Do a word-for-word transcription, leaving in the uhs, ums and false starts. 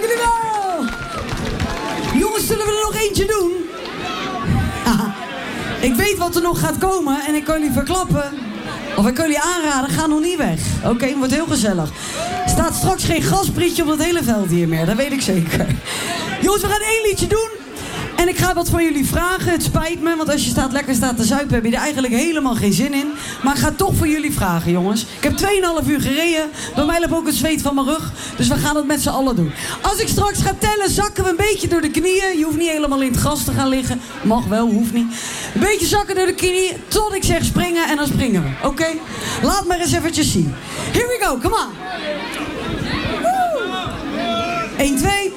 jullie wel. Jongens, zullen we er nog eentje doen? Ik weet wat er nog gaat komen en ik kan jullie verklappen. Of ik kan jullie aanraden, ga nog niet weg. Oké, okay, wordt heel gezellig. Er staat straks geen gasprietje op het hele veld hier meer, dat weet ik zeker. Jongens, we gaan één liedje doen. En ik ga wat van jullie vragen. Het spijt me, want als je staat lekker staat te zuipen, heb je er eigenlijk helemaal geen zin in. Maar ik ga toch voor jullie vragen, jongens. Ik heb tweeënhalf uur gereden. Bij mij loopt ook het zweet van mijn rug. Dus we gaan het met z'n allen doen. Als ik straks ga tellen, zakken we een beetje door de knieën. Je hoeft niet helemaal in het gras te gaan liggen. Mag wel, hoeft niet. Een beetje zakken door de knieën, tot ik zeg springen en dan springen we. Oké? Okay? Laat maar eens eventjes zien. Here we go, come on. één, twee.